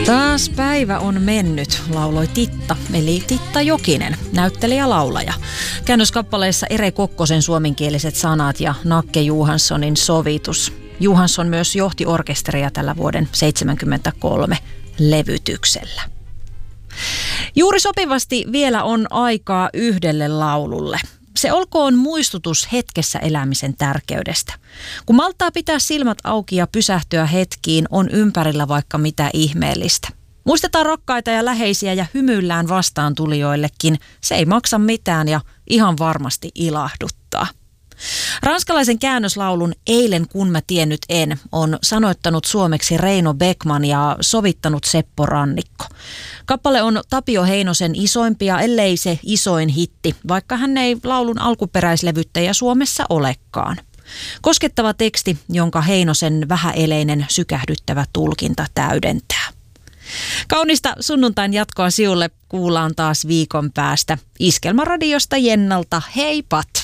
Taas päivä on mennyt, lauloi Titta, eli Titta Jokinen, näyttelijä-laulaja. Käännöskappaleissa Ere Kokkosen suomenkieliset sanat ja Nakke Johanssonin sovitus. Johansson myös johti orkesteria tällä vuoden 1973 levytyksellä. Juuri sopivasti vielä on aikaa yhdelle laululle. Se olkoon muistutus hetkessä elämisen tärkeydestä. Kun malttaa pitää silmät auki ja pysähtyä hetkiin, on ympärillä vaikka mitä ihmeellistä. Muistetaan rakkaita ja läheisiä ja hymyillään vastaan tulijoillekin. Se ei maksa mitään ja ihan varmasti ilahduttaa. Ranskalaisen käännöslaulun Eilen kun mä tiennyt en on sanoittanut suomeksi Reino Beckman ja sovittanut Seppo Rannikko. Kappale on Tapio Heinosen isoimpia, ellei se isoin hitti, vaikka hän ei laulun alkuperäislevyttäjä Suomessa olekaan. Koskettava teksti, jonka Heinosen vähäeleinen sykähdyttävä tulkinta täydentää. Kaunista sunnuntain jatkoa sinulle, kuullaan taas viikon päästä. Iskelmäradiosta Jennalta, heipat!